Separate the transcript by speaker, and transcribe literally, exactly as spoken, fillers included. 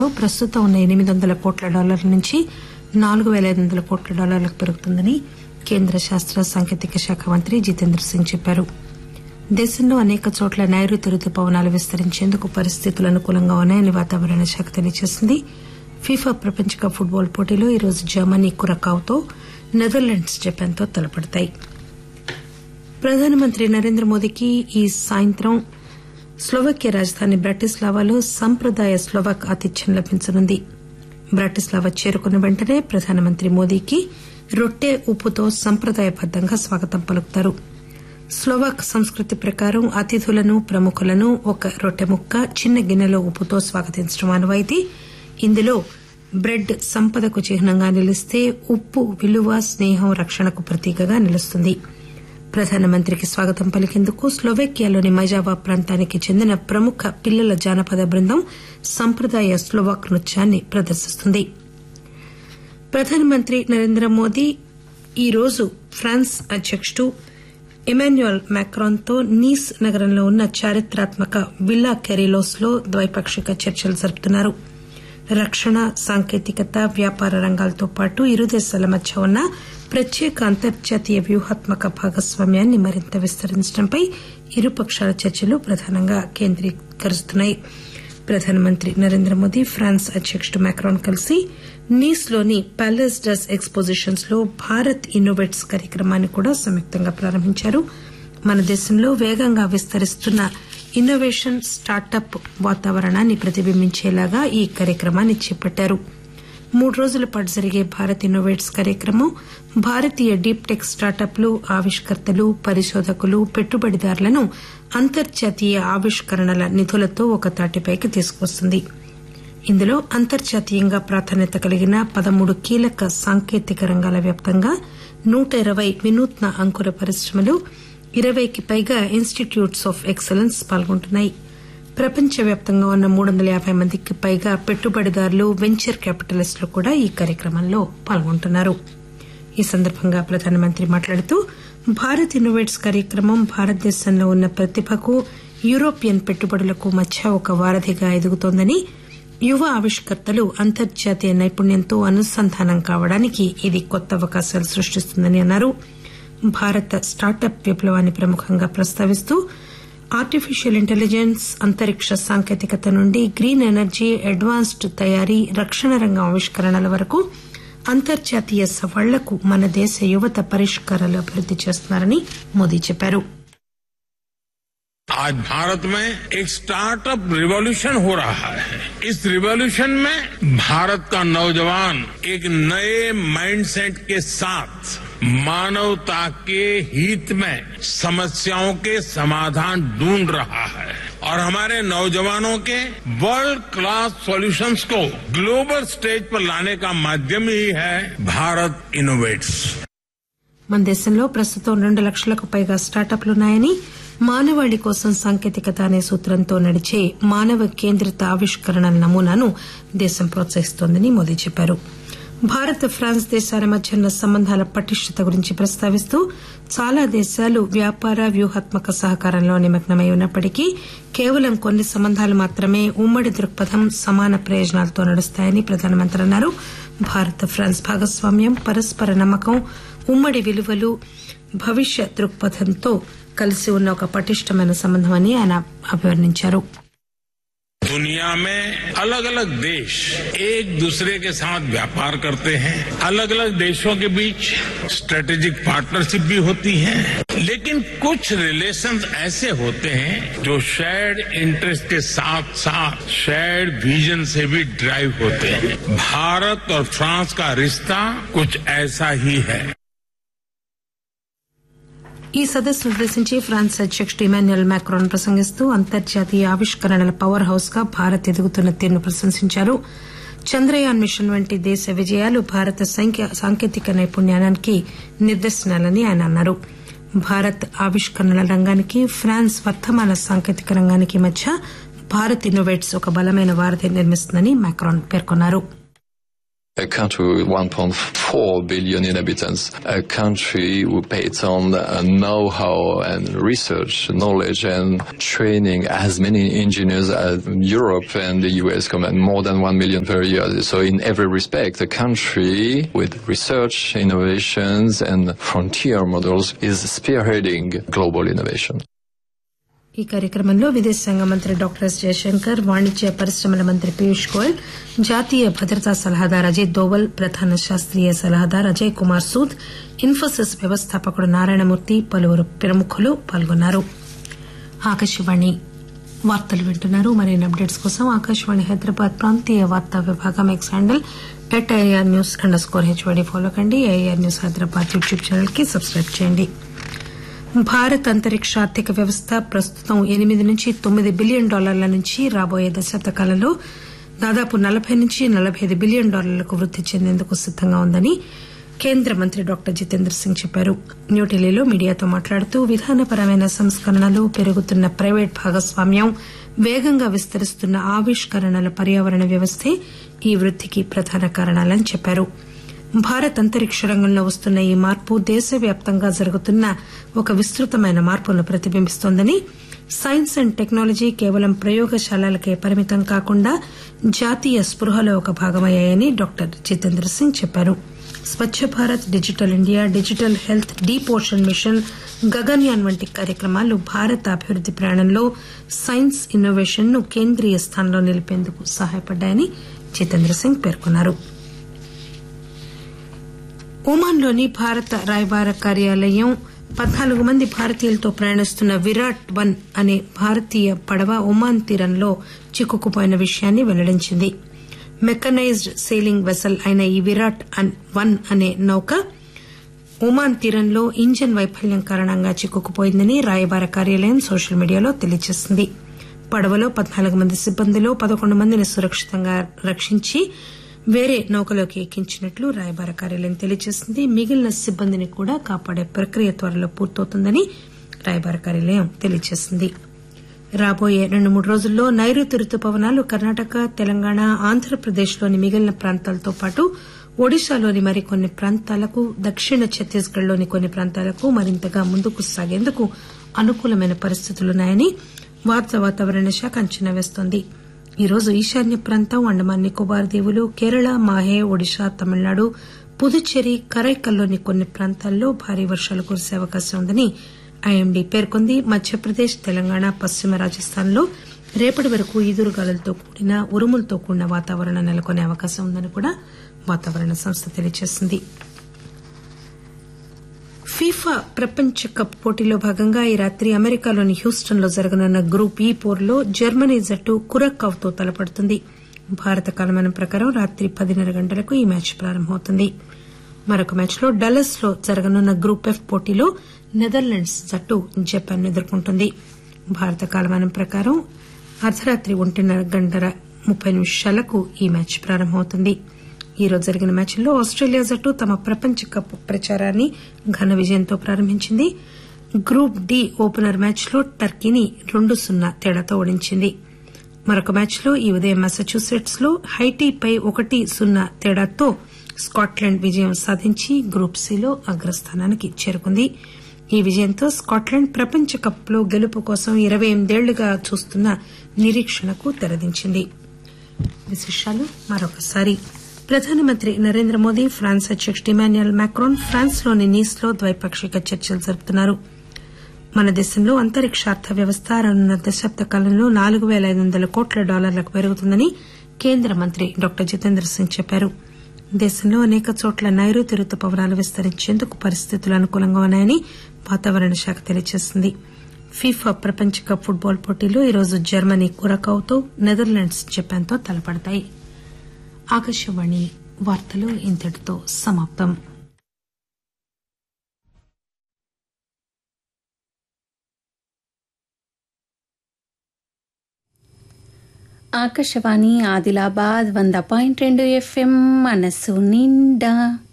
Speaker 1: ప్రస్తుతం ఉన్న ఎనిమిది వందల కోట్ల డాలర్ల నుంచి నాలుగు పేల ఐదు వందల కోట్ల డాలర్లకు పెరుగుతుందని కేంద్ర శాస్త సాంకేతిక శాఖ మంత్రి జితేంద్ర సింగ్ చెప్పారు. దేశంలో అనేక చోట్ల నైరుతి రుతుపవనాలు విస్తరించేందుకు పరిస్థితులు అనుకూలంగా ఉన్నాయని వాతావరణ శాఖ తెలియజేసింది. ఫీఫా ప్రపంచ కప్ ఫుట్బాల్ పోటీలో ఈరోజు జర్మనీ కురకావ్తో, నెదర్లాండ్స్ జపాన్తో తలపడతాయి. ప్రధానమంత్రి నరేంద్ర మోదీకి ఈ సాయంత్రం స్లోవాకియా రాజధాని బ్రాటిస్లావాలో సంప్రదాయ స్లోవాక్ ఆతిథ్యం లభించనుంది. బ్రాటిస్లావా చేరుకున్న వెంటనే ప్రధానమంత్రి మోదీకి రొట్టె ఉప్పుతో సంప్రదాయబద్దంగా స్వాగతం పలుకుతారు. స్లోవాక్ సంస్కృతి ప్రకారం అతిథులను, ప్రముఖులను ఒక రొట్టె ముక్క, చిన్న గిన్నెలో ఉప్పుతో స్వాగతించడం ఆనవాయితీ. ఇందులో బ్రెడ్ సంపదకు చిహ్నంగా నిలిస్తే ఉప్పు విలువ, స్నేహం, రక్షణకు ప్రతీకగా నిలుస్తుంది. ప్రధానమంత్రికి స్వాగతం పలికేందుకు స్లోవేకియాలోని మైజావా ప్రాంతానికి చెందిన ప్రముఖ పిల్లల జానపద బృందం సంప్రదాయ స్లోవాక్ నృత్యాన్ని ప్రదర్శిస్తుంది. ప్రధానమంత్రి నరేంద్ర మోదీ ఈరోజు ఫ్రాన్స్ అధ్యకుడు ఇమాన్యుయల్ మాక్రాన్ తో నీస్ నగరంలో ఉన్న చారిత్రాత్మక విల్లా కెరీలోస్ లో ద్వైపాక్షిక చర్చలు జరుపుతున్నారు. రక్షణ, సాంకేతికత, వ్యాపార రంగాలతో పాటు ఇరు దేశాల మధ్య ఉన్న ప్రత్యేక అంతర్జాతీయ వ్యూహాత్మక భాగస్వామ్యాన్ని మరింత విస్తరించడంపై ఇరుపక్షాల చర్చలు ప్రధానంగా కేంద్రీకరిస్తున్నాయి. ప్రధానమంత్రి నరేంద్ర మోదీ ఫ్రాన్స్ అధ్యకుడు మాక్రాన్ కలిసి నీస్ లోని ప్యాలెస్ డస్ ఎక్స్పోజిషన్స్ లో భారత్ ఇన్నోవేట్స్ కార్యక్రమాన్ని కూడా సంయుక్తంగా ప్రారంభించారు. మన దేశంలో వేగంగా విస్తరిస్తున్న ఇన్నోవేషన్, స్టార్టప్ వాతావరణాన్ని ప్రతిబింబించేలాగా ఈ కార్యక్రమాన్ని చేపట్టారు. మూడు రోజుల పాటు జరిగే భారత్ ఇన్నోవేట్స్ కార్యక్రమం భారతీయ డీప్ టెక్ స్టార్టప్లు, ఆవిష్కర్తలు, పరిశోధకులు, పెట్టుబడిదారులను అంతర్జాతీయ ఆవిష్కరణల నిధులతో ఒక తాటిపైకి తీసుకువస్తుంది. ఇందులో అంతర్జాతీయంగా ప్రాధాన్యత కలిగిన పదమూడు కీలక సాంకేతిక రంగాల వ్యాప్తంగా నూట ఇరవై వినూత్న అంకుర పరిశ్రమలు, ఇరవైకి పైగా ఇన్స్టిట్యూట్స్ ఆఫ్ ఎక్సలెన్స్ పాల్గొంటున్నాయి. ప్రపంచవ్యాప్తంగా ఉన్న మూడు వందల యాబై మందికి పైగా పెట్టుబడిదారులు, వెంచర్ క్యాపిటలిస్టులు కూడా ఈ కార్యక్రమంలో పాల్గొంటున్నారు. ఈ సందర్భంగా ప్రధానమంత్రి మాట్లాడుతూ భారత్ ఇన్నోవేట్స్ కార్యక్రమం భారతదేశంలో ఉన్న ప్రతిభకు, యూరోపియన్ పెట్టుబడులకు మధ్య ఒక వారధిగా ఎదుగుతోందని, యువ ఆవిష్కర్తలు అంతర్జాతీయ నైపుణ్యంతో అనుసంధానం కావడానికి ఇది కొత్త అవకాశాలు సృష్టిస్తుందని అన్నారు. భారత స్టార్టప్ విప్లవాన్ని ప్రముఖంగా ప్రస్తావిస్తూ ఆర్టిఫిషియల్ ఇంటెలిజెన్స్, అంతరిక్ష సాంకేతికత నుండి గ్రీన్ ఎనర్జీ, అడ్వాన్స్డ్ తయారీ, రక్షణ రంగం ఆవిష్కరణల వరకు అంతర్జాతీయ సవాళ్లకు మన దేశ యువత పరిష్కారాలు అభివృద్ది చేస్తున్నారని మోదీ చెప్పారు.
Speaker 2: आज भारत में एक स्टार्टअप रिवॉल्यूशन हो रहा है. इस रिवॉल्यूशन में भारत का नौजवान एक नए माइंडसेट के साथ मानवता के हित में समस्याओं के समाधान ढूंढ रहा है और हमारे नौजवानों के वर्ल्ड क्लास सॉल्यूशंस को ग्लोबल स्टेज पर लाने का माध्यम ही है भारत इनोवेट्स.
Speaker 1: మన దేశంలో ప్రస్తుతం రెండు లక్షలకు పైగా స్టార్టప్లున్నాయని, మానవాళి కోసం సాంకేతికత అనే సూత్రంతో నడిచే మానవ కేంద్రిత ఆవిష్కరణల నమూనాను దేశం ప్రోత్సహిస్తోందని మోదీ చెప్పారు. భారత్, ఫ్రాన్స్ దేశాల మధ్య ఉన్న సంబంధాల పటిష్టత గురించి ప్రస్తావిస్తూ చాలా దేశాలు వ్యాపార, వ్యూహాత్మక సహకారంలో నిమగ్నమై ఉన్నప్పటికీ కేవలం కొన్ని సంబంధాలు మాత్రమే ఉమ్మడి దృక్పథం, సమాన ప్రయోజనాలతో నడుస్తాయని ప్రధానమంత్రి అన్నారు. భారత్, ఫ్రాన్స్ భాగస్వామ్యం, పరస్పర నమ్మకం, ఉమ్మడి విలువలు, భవిష్య దృక్పథంతో కలిసి ఉన్న ఒక పటిష్టమైన సంబంధం అని ఆయన అభివర్ణించారు.
Speaker 2: दुनिया में अलग अलग देश एक दूसरे के साथ व्यापार करते हैं. अलग अलग देशों के बीच स्ट्रेटेजिक पार्टनरशिप भी होती है, लेकिन कुछ रिलेशंस ऐसे होते हैं जो शेयर्ड इंटरेस्ट के साथ साथ शेयर्ड विजन से भी ड्राइव होते हैं. भारत और फ्रांस का रिश्ता कुछ ऐसा ही है.
Speaker 1: ఈ సదస్సును ఉద్దేశించి ఫ్రాన్స్ అధ్యకుడు ఇమాన్యుయల్ మాక్రాన్ ప్రసంగిస్తూ అంతర్జాతీయ ఆవిష్కరణల పవర్ హౌస్ గా భారత్ ఎదుగుతున్న తీరును ప్రశంసించారు. చంద్రయాన్ మిషన్ వంటి దేశ విజయాలు భారత సాంకేతిక నైపుణ్యానికి నిదర్శనాలని ఆయన అన్నారు. భారత్ ఆవిష్కరణల రంగానికి, ఫ్రాన్స్ వర్తమాన సాంకేతిక రంగానికి మధ్య భారత్ ఇన్నోవేట్స్ ఒక బలమైన వారధి నిర్మిస్తుందని మాక్రాన్ పేర్కొన్నారు.
Speaker 3: a country with one point four billion inhabitants, a country who pays on uh, know-how and research, knowledge and training as many engineers as Europe and the U S combined, more than one million per year. So in every respect, a country with research, innovations and frontier models is spearheading global innovation.
Speaker 1: ఈ కార్యక్రమంలో విదేశాంగ మంత్రి doctor yes Jayashankar, వాణిజ్య పరిశ్రమల మంత్రి పీయూష్ గోయల్, జాతీయ భద్రతా సలహాదారు అజిత్ దోవల్, ప్రధాన శాస్త్రీయ సలహాదారు అజయ్ కుమార్ సూద్, ఇన్ఫోసిస్ వ్యవస్థాపకుడు నారాయణమూర్తి, పలువురు ప్రముఖులు పాల్గొన్నారు. ఆకాశవాణి వార్తలు వింటున్నారు. మరిన్ని అప్డేట్స్ కోసం ఆకాశవాణి హైదరాబాద్ ప్రాంతీయ వార్తా విభాగం X handle at AIR news under score HYD follow కండి. AIR news Hyderabad YouTube channel కి సబ్స్క్రైబ్ చేయండి. భారత్ అంతరిక్ష ఆర్థిక వ్యవస్థ ప్రస్తుతం ఎనిమిది నుంచి తొమ్మిది బిలియన్ డాలర్ల నుంచి రాబోయే దశాబ్ద కాలంలో దాదాపు నలబై నుంచి నలబై ఐదు బిలియన్ డాలర్లకు వృద్ది చెందేందుకు సిద్దంగా ఉందని కేంద్ర మంత్రి డాక్టర్ జితేంద్ర సింగ్ చెప్పారు. న్యూఢిల్లీలో మీడియాతో మాట్లాడుతూ విధానపరమైన సంస్కరణలు, పెరుగుతున్న ప్రైవేట్ భాగస్వామ్యం, వేగంగా విస్తరిస్తున్న ఆవిష్కరణల పర్యావరణ వ్యవస్థే ఈ వృద్దికి ప్రధాన కారణాలని చెప్పారు. భారత్ అంతరిక్ష రంగంలో వస్తున్న ఈ మార్పు దేశవ్యాప్తంగా జరుగుతున్న ఒక విస్తృతమైన మార్పును ప్రతిబింబిస్తోందని, సైన్స్ అండ్ టెక్నాలజీ కేవలం ప్రయోగశాలలకే పరిమితం కాకుండా జాతీయ స్పృహలో ఒక భాగమయ్యాయని డాక్టర్ జితేంద్ర సింగ్ చెప్పారు. Swachh Bharat, digital India, digital health, deep ocean mission, Gaganyaan వంటి కార్యక్రమాలు భారత అభివృద్ది ప్రయాణంలో సైన్స్, ఇన్నోవేషన్ ను కేంద్రీయ స్థానంలో నిలిపేందుకు సహాయపడ్డాయని జితేంద్ర సింగ్ పేర్కొన్నారు. ఒమాన్లోని భారత రాయబార కార్యాలయం పద్నాలుగు మంది భారతీయులతో ప్రయాణిస్తున్న విరాట్ వన్ అనే భారతీయ పడవ ఒమాన్ తీరంలో చిక్కుకుపోయిన విషయాన్ని వెల్లడించింది. మెకనైజ్డ్ సెయిలింగ్ వెసల్ అయిన ఈ విరాట్ వన్ అనే నౌక ఒమాన్ తీరంలో ఇంజన్ వైఫల్యం కారణంగా చిక్కుకుపోయిందని రాయబార కార్యాలయం సోషల్ మీడియాలో తెలియజేసింది. పడవలో పద్నాలుగు మంది సిబ్బందిలో పదకొండు మందిని సురక్షితంగా రక్షించి వేరే నౌకలోకి ఎక్కించినట్లు రాయబార కార్యాలయం తెలియజేసింది. మిగిలిన సిబ్బందిని కూడా కాపాడే ప్రక్రియ త్వరలో పూర్తవుతుందని రాయబార కార్యాలయం తెలియజేసింది. రాబోయే రెండు మూడు రోజుల్లో నైరుతి రుతుపవనాలు కర్ణాటక, తెలంగాణ, ఆంధ్రప్రదేశ్లోని మిగిలిన ప్రాంతాలతో పాటు ఒడిశాలోని మరికొన్ని ప్రాంతాలకు, దక్షిణ ఛత్తీస్గఢ్లోని కొన్ని ప్రాంతాలకు మరింతగా ముందుకు సాగేందుకు అనుకూలమైన పరిస్థితులున్నాయని భారత వాతావరణ శాఖ అంచనా వేస్తోంది. ఈ రోజు ఈశాన్య ప్రాంతం, అండమాన్ నికోబార్ దీవులు, కేరళ, మాహే, ఒడిశా, తమిళనాడు, పుదుచ్చేరి, కరైకల్లోని కొన్ని ప్రాంతాల్లో భారీ వర్షాలు కురిసే అవకాశం ఉందని ఐఎండీ పేర్కొంది. మధ్యప్రదేశ్, తెలంగాణ, పశ్చిమ రాజస్థాన్లో రేపటి వరకు ఈదురుగాలులతో కూడిన ఉరుములతో కూడిన వాతావరణం నెలకొనే అవకాశం ఉందని కూడా వాతావరణ సంస్థ తెలియజేసింది. ఫీఫా ప్రపంచ కప్ పోటీలో భాగంగా ఈ రాత్రి అమెరికాలోని హ్యూస్టన్ లో జరగనున్న గ్రూప్ ఈ పోరులో జర్మనీ జట్టు కురకావ్ తో తలపడుతుంది. భారత కాలమానం ప్రకారం రాత్రి పదిన్నర గంటలకు ఈ మ్యాచ్ ప్రారంభమవుతుంది. మరొక మ్యాచ్ లో డల్లస్ లో జరగనున్న గ్రూప్ ఎఫ్ పోటీలో నెదర్లాండ్స్ జట్టు జపాన్ ను ఎదుర్కొంటుంది. భారత కాలమానం ప్రకారం అర్ధరాత్రి ఒంటిన్నర గంటల ముప్పై నిమిషాలకు ఈ మ్యాచ్ ప్రారంభమవుతుంది. ఈ రోజు జరిగిన మ్యాచ్ల్లో ఆస్టేలియా జట్టు తమ ప్రపంచ కప్ ప్రచారాన్ని ఘన విజయంతో ప్రారంభించింది. గ్రూప్ డి ఓపెనర్ మ్యాచ్ లో టర్కీని రెండు సున్నా తేడాతో ఓడించింది. మరొక మ్యాచ్ లో ఈ ఉదయం మసాచ్యూసెట్స్ లో హైటీపై ఒకటి సున్నా తేడాతో స్కాట్లాండ్ విజయం సాధించి గ్రూప్ సిలో అగ్రస్థానానికి చేరుకుంది. ఈ విజయంతో స్కాట్లాండ్ ప్రపంచ కప్ లో గెలుపు కోసం ఇరవై ఎనిమిదేళ్లుగా చూస్తున్న నిరీక్షణకు తెరదించింది. విశేషాలు మరొకసారి. ప్రధానమంత్రి నరేంద్ర మోదీ, ఫ్రాన్స్ అధ్యకుడు ఇమాన్యుయల్ మాక్రాన్ ఫ్రాన్స్ లోని నీస్ లో ద్వైపాక్షిక చర్చలు జరుపుతున్నారు. మన దేశంలో అంతరిక్ష అర్థ వ్యవస్థ రానున్న దశాబ్ద కాలంలో నాలుగు పేల ఐదు వందల కోట్ల డాలర్లకు పెరుగుతుందని కేంద్ర మంత్రి డాక్టర్ జితేంద్ర సింగ్ చెప్పారు. దేశంలో అనేక చోట్ల నైరుతి రుతుపవనాలు విస్తరించేందుకు పరిస్థితులు అనుకూలంగా ఉన్నాయని వాతావరణ శాఖ తెలియజేసింది. ఫీఫా ప్రపంచ కప్ ఫుట్బాల్ పోటీలో ఈరోజు జర్మనీ కురకావ్ తో, నెదర్లాండ్స్ జపాన్ తో తలపడతాయి. ఆకాశవాణి వార్తలు ఇంతటితో సమాప్తం.
Speaker 4: ఆకాశవాణి ఆదిలాబాద్ వంద పాయింట్ రెండు ఎఫ్ఎం మనసు నిండా.